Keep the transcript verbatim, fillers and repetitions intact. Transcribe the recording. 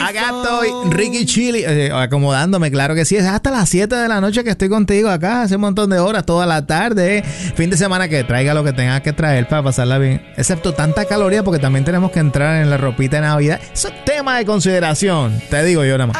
Acá estoy, Ricky Chili, eh, acomodándome, claro que sí. Es hasta las siete de la noche que estoy contigo acá, hace un montón de horas, toda la tarde. Fin de semana que traiga lo que tengas que traer para pasarla bien. Excepto tanta caloría, porque también tenemos que entrar en la ropita de Navidad. Eso es tema de consideración, te digo yo nada más.